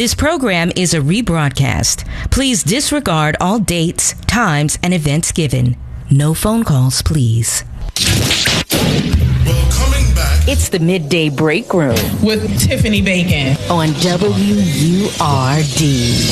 This program is a rebroadcast. Please disregard all dates, times, and events given. No phone calls, please. Well, coming back. It's the Midday Break Room with Tiffany Bacon on WURD.